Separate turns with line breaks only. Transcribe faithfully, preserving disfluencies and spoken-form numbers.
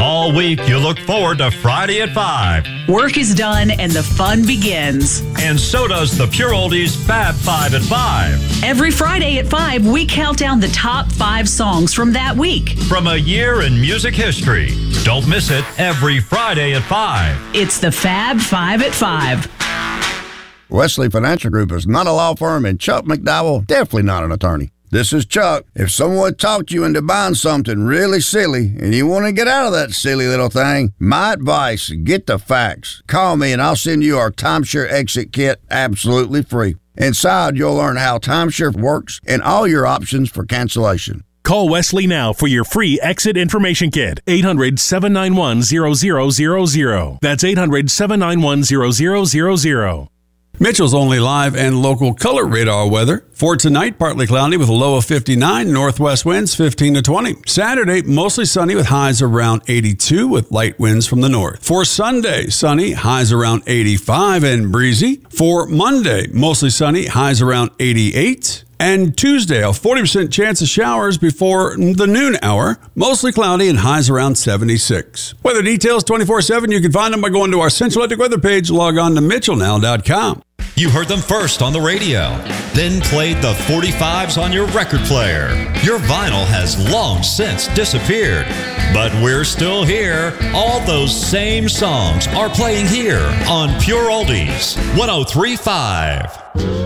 All week, you look forward to Friday at five.
Work is done and the fun begins.
And so does the Pure Oldies Fab Five at five.
Every Friday at five, we count down the top five songs from that week.
From a year in music history. Don't miss it every Friday at five.
It's the Fab Five at five.
Wesley Financial Group is not a law firm, and Chuck McDowell definitely not an attorney. This is Chuck. If someone talked you into buying something really silly and you want to get out of that silly little thing, my advice, get the facts. Call me and I'll send you our timeshare exit kit absolutely free. Inside, you'll learn how timeshare works and all your options for cancellation.
Call Wesley now for your free exit information kit. eight hundred, seven nine one, zero zero zero zero. That's eight hundred, seven nine one, zero zero zero zero.
Mitchell's only live and local color radar weather. For tonight, partly cloudy with a low of fifty-nine, northwest winds fifteen to twenty. Saturday, mostly sunny with highs around eighty-two with light winds from the north. For Sunday, sunny, highs around eighty-five and breezy. For Monday, mostly sunny, highs around eighty-eight. And Tuesday, a forty percent chance of showers before the noon hour. Mostly cloudy and highs around seventy-six. Weather details twenty-four seven. You can find them by going to our Central Electric weather page. Log on to mitchell now dot com.
You heard them first on the radio, then played the forty-fives on your record player. Your vinyl has long since disappeared, but we're still here. All those same songs are playing here on Pure Oldies one oh three point five.